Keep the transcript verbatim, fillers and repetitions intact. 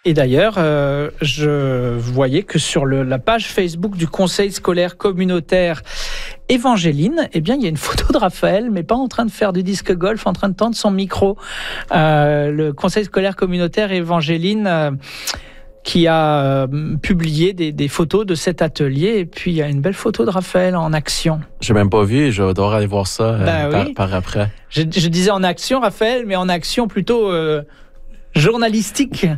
Et d'ailleurs, euh, je voyais que sur le, la page Facebook du Conseil scolaire communautaire Évangéline, eh bien, il y a une photo de Raphaël, mais pas en train de faire du disque golf, en train de tendre son micro. Euh, le Conseil scolaire communautaire Évangéline euh, qui a euh, publié des, des photos de cet atelier. Et puis, il y a une belle photo de Raphaël en action. Je n'ai même pas vu, je vais devoir aller voir ça euh, Ben par, oui. par après. Je, je disais en action, Raphaël, mais en action plutôt euh, journalistique.